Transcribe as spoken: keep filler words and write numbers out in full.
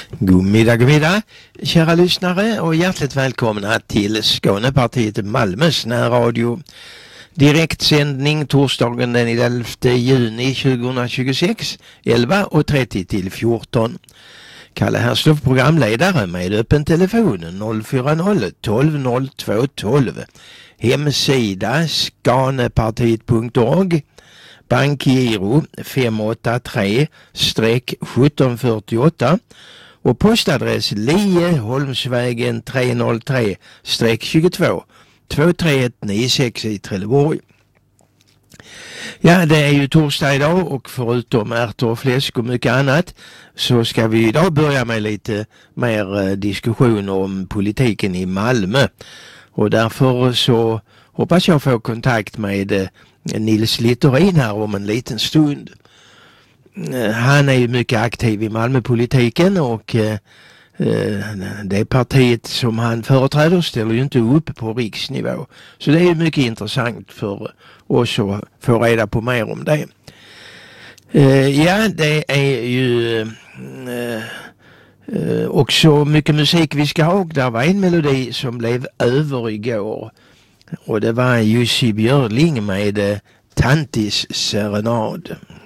God middag, god middag, kära lyssnare, och hjärtligt välkomna till Skånepartiet Malmös närradio. Direktsändning torsdagen den elfte juni tjugohundratjugosex, elva och trettio till fjorton. Kalle Herslov, programledare, med öppen telefon noll fyra noll tolv noll två tolv. Hemsida skanepartiet punkt org. Bankgiro fem åtta tre sjutton fyrtioåtta och postadress Lieholmsvägen tre noll tre tjugotvå två tre ett nio sex i Trelleborg. Ja, det är ju torsdag idag, och förutom ärtor och fläsk och mycket annat så ska vi idag börja med lite mer eh, diskussion om politiken i Malmö. Och därför så hoppas jag få kontakt med eh, Nils Littorin här om en liten stund. Eh, han är ju mycket aktiv i Malmöpolitiken, och eh, det partiet som han företräder ställer ju inte upp på riksnivå. Så det är ju mycket intressant för oss att få reda på mer om det. Uh, ja, det är ju uh, uh, också mycket musik vi ska ha. Där var en melodi som blev över igår, och det var Jussi Björling med uh, Tantis serenad.